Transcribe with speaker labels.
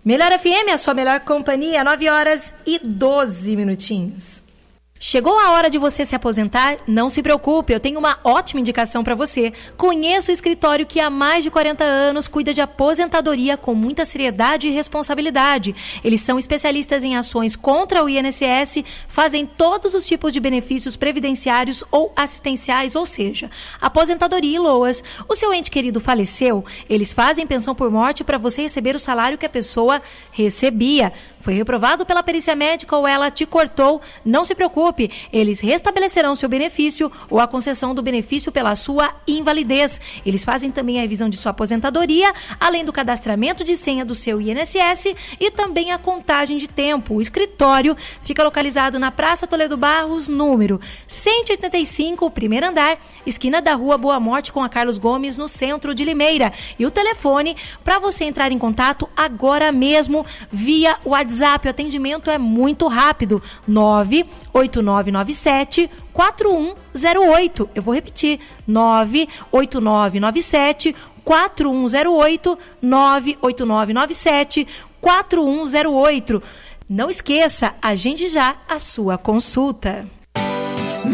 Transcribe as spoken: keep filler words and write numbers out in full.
Speaker 1: Melhor F M, a sua melhor companhia, nove horas e doze minutinhos. Chegou a hora de você se aposentar? Não se preocupe, eu tenho uma ótima indicação para você. Conheço o escritório que há mais de quarenta anos cuida de aposentadoria com muita seriedade e responsabilidade. Eles são especialistas em ações contra o I N S S, fazem todos os tipos de benefícios previdenciários ou assistenciais, ou seja, aposentadoria e loas. O seu ente querido faleceu, eles fazem pensão por morte para você receber o salário que a pessoa recebia. Foi reprovado pela perícia médica ou ela te cortou? Não se preocupe, eles restabelecerão seu benefício ou a concessão do benefício pela sua invalidez. Eles fazem também a revisão de sua aposentadoria, além do cadastramento de senha do seu I N S S e também a contagem de tempo. O escritório fica localizado na Praça Toledo Barros, número cento e oitenta e cinco, primeiro andar, esquina da Rua Boa Morte com a Carlos Gomes, no centro de Limeira. E o telefone para você entrar em contato agora mesmo via WhatsApp. O atendimento é muito rápido, nove oito nove nove sete quatro um zero oito. Eu vou repetir, nove oito nove nove sete quatro um zero oito, nove oito nove nove sete quatro um zero oito. Não esqueça, agende já a sua consulta.